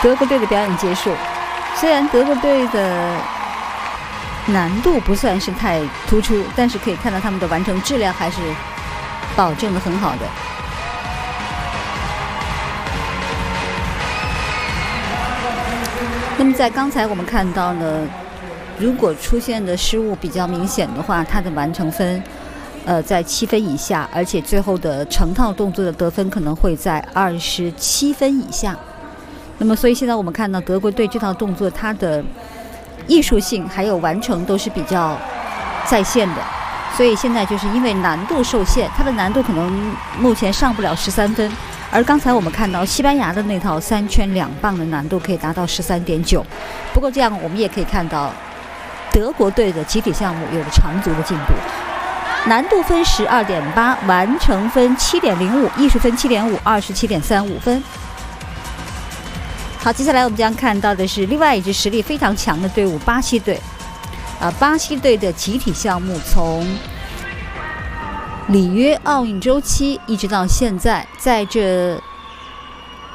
德国队的表演结束。虽然德国队的难度不算是太突出，但是可以看到他们的完成质量还是保证的很好的。那么在刚才我们看到呢，如果出现的失误比较明显的话，它的完成分在7分以下，而且最后的成套动作的得分可能会在27分以下。那么所以现在我们看到德国队这套动作，它的艺术性还有完成都是比较在线的，所以现在就是因为难度受限，它的难度可能目前上不了13分，而刚才我们看到西班牙的那套3圈2棒的难度可以达到13.9。不过这样我们也可以看到德国队的集体项目有了长足的进步，难度分12.8，完成分7.05，艺术分7.5， 27.35分。好，接下来我们将看到的是另外一支实力非常强的队伍——巴西队。巴西队的集体项目从里约奥运周期一直到现在，在这